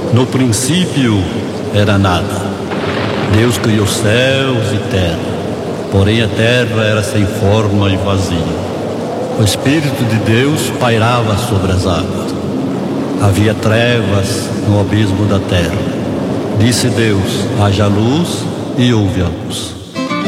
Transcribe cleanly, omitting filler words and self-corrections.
No princípio era nada. Deus criou céus e terra, porém a terra era sem forma e vazia. O Espírito de Deus pairava sobre as águas. Havia trevas no abismo da terra. Disse Deus: haja luz, e houve a luz.